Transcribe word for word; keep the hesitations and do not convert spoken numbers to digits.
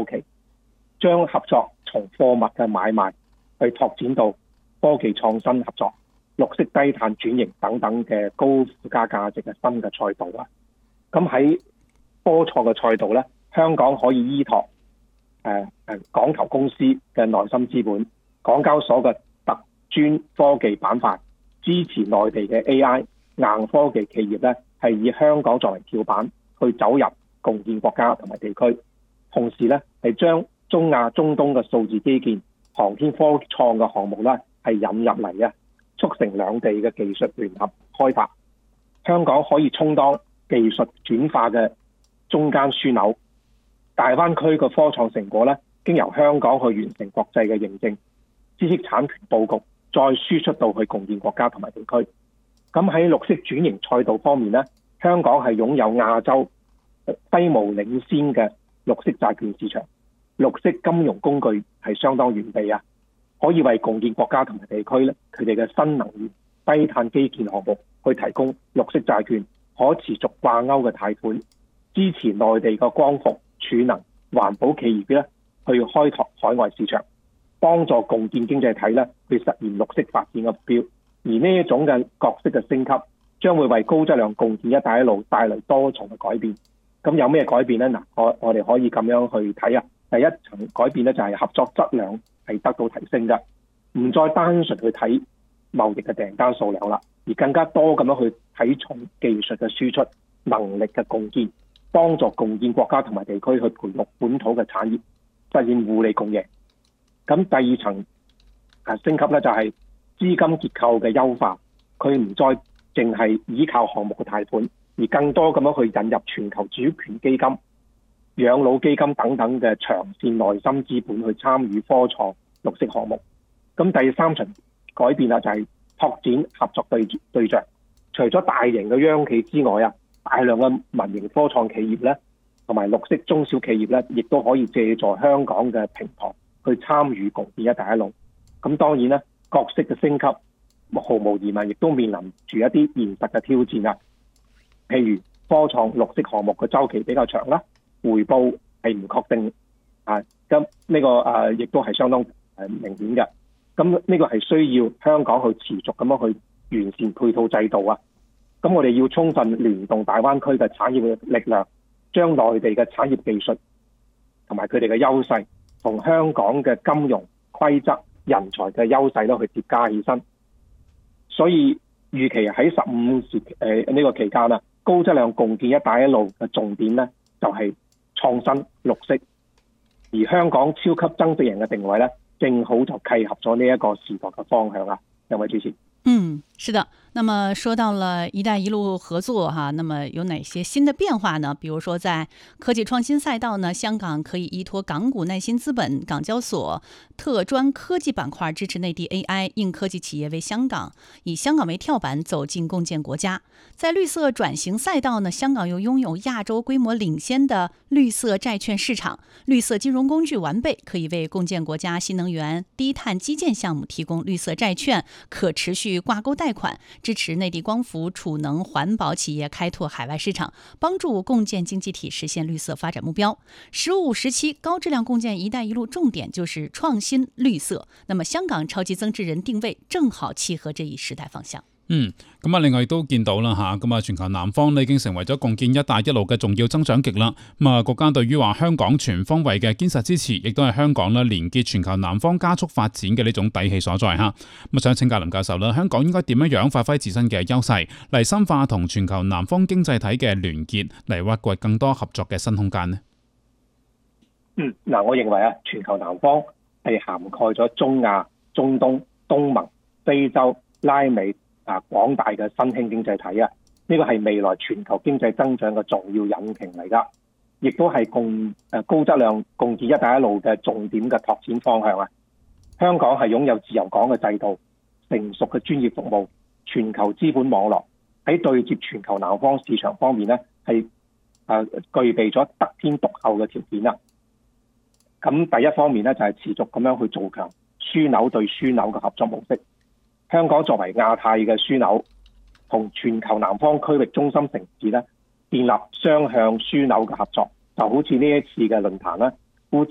週期，將合作從貨物嘅買賣去拓展到科技創新合作、綠色低碳轉型等等嘅高附加價值嘅新嘅賽道啦。咁喺科創嘅賽道咧，香港可以依託誒誒港投公司嘅內心資本、港交所嘅特專科技板塊，支持內地嘅 A I 硬科技企業咧，係以香港作為跳板去走入共建國家同埋地區，同時咧係將中亞、中東嘅數字基建、航天科創嘅項目咧係引入嚟啊，促成兩地嘅技術聯合開發。香港可以充當技術轉化嘅中間樞紐，大灣區嘅科創成果咧，經由香港去完成國際嘅認證，知識產權佈局，再輸出到去共建國家同埋地區。咁喺綠色轉型賽道方面咧，香港係擁有亞洲規模領先嘅綠色債券市場，綠色金融工具係相當完備啊，可以為共建國家同埋地區咧佢哋嘅新能源、低碳基建項目去提供綠色債券、可持續掛鈎嘅貸款，支持內地嘅光伏、儲能、環保企業咧去開拓海外市場，幫助共建經濟體咧去實現綠色發展嘅目標。而呢一種嘅角色嘅升級，將會為高質量共建一帶一路帶來多重嘅改變。咁有咩改變呢？嗱，我我哋可以咁樣去睇啊。第一層改變咧就係合作質量係得到提升嘅，唔再單純去睇貿易嘅訂單數量啦，而更加多咁樣去睇重技術嘅輸出、能力嘅共建，幫助共建國家同埋地區去培育本土嘅產業，實現互利共贏。咁第二層啊升級咧就係資金結構嘅優化，佢唔再淨係依靠項目嘅貸款，而更多咁樣去引入全球主權基金、養老基金等等嘅長線內心資本去參與科創綠色項目。咁第三層改變啦，就係拓展合作對對象，除咗大型嘅央企之外啊，大量嘅民營科創企業咧，同埋綠色中小企業咧，亦都可以借助香港嘅平台去參與共建一帶一路。咁當然咧，角色嘅升級，毫無疑問亦都面臨住一啲現實嘅挑戰啊。譬如科創綠色項目嘅週期比較長啦，回報係唔確定啊。咁呢個誒亦都係相當誒明顯嘅。咁呢個係需要香港去持續咁樣去完善配套制度啊。咁我哋要充分聯動大灣區嘅產業嘅力量，將內地嘅產業技術同埋佢哋嘅優勢，同香港嘅金融規則、人才嘅優勢都去疊加起身。所以預期喺十五時誒呢個期間啊，高質量共建一帶一路嘅重點咧，就係創新綠色，而香港超級增值型嘅定位咧，正好就契合咗呢一個時代嘅方向啊。兩位主持。 嗯，是的。那麼說到了一帶一路合作哈，那麼有哪些新的變化呢？比如說在科技創新賽道呢，香港可以依託港股耐心資本、港交所特專科技板塊支持內地 A I 硬科技企業為香港，以香港為跳板走進共建國家。在綠色轉型賽道呢，香港又擁有亞洲規模領先的綠色債券市場，綠色金融工具完備，可以為共建國家新能源、低碳基建項目提供綠色債券、可持續掛鈎貸款，支持內地光伏、儲能、環保企業開拓海外市場，幫助共建經濟體實現綠色發展目標。十五時期高質量共建一帶一路重點就是創新綠色，那麼香港超級增值人定位正好契合這一時代方向。 嗯，咁啊，另外都見到啦吓，咁啊，全球南方呢已經成為咗共建一帶一路嘅重要增長極啦。咁啊，國家對於話香港全方位嘅堅實支持，亦都係香港咧連結全球南方加速發展嘅呢種底氣所在吓。咁啊，想請教林教授啦，香港應該點樣樣發揮自身嘅優勢，嚟深化同全球南方經濟體嘅聯結，嚟挖掘更多合作嘅新空間呢？ 嗯，嗱，我認為啊，全球南方係涵蓋咗中亞、中東、東盟、非洲、拉美。啊！廣大嘅新興經濟體啊，呢個係未來全球經濟增長嘅重要引擎嚟㗎，亦都係共誒高質量共建一帶一路嘅重點嘅拓展方向啊！香港係擁有自由港嘅制度、成熟嘅專業服務、全球資本網絡，喺對接全球南方市場方面呢，係誒具備咗得天獨厚嘅條件啦。咁第一方面呢，就係持續咁樣去做強樞紐對樞紐嘅合作模式。香港作為亞太嘅樞紐，同全球南方區域中心城市咧，建立雙向樞紐嘅合作，就好似呢一次嘅論壇咧，